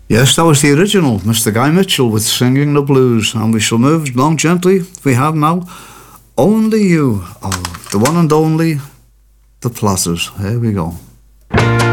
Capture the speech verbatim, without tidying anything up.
Yes, that was the original, Mister Guy Mitchell with Singing the Blues. And we shall move along gently, we have now Only You, of the one and only The Platters. Here we go.